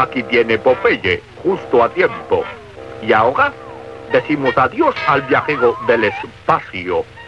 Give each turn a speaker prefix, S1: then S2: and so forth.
S1: Aquí tiene Popeye, justo a tiempo. Y ahora decimos adiós al viajero del espacio.